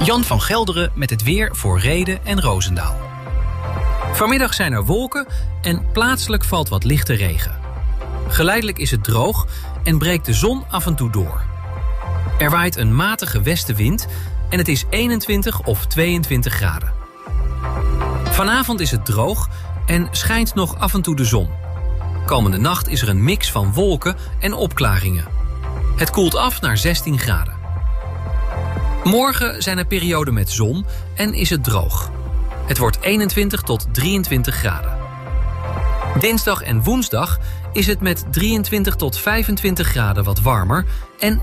Jan van Gelderen met het weer voor Rheden en Roosendaal. Vanmiddag zijn er wolken en plaatselijk valt wat lichte regen. Geleidelijk is het droog en breekt de zon af en toe door. Er waait een matige westenwind en het is 21 of 22 graden. Vanavond is het droog en schijnt nog af en toe de zon. Komende nacht is er een mix van wolken en opklaringen. Het koelt af naar 16 graden. Morgen zijn er perioden met zon en is het droog. Het wordt 21 tot 23 graden. Dinsdag en woensdag is het met 23 tot 25 graden wat warmer en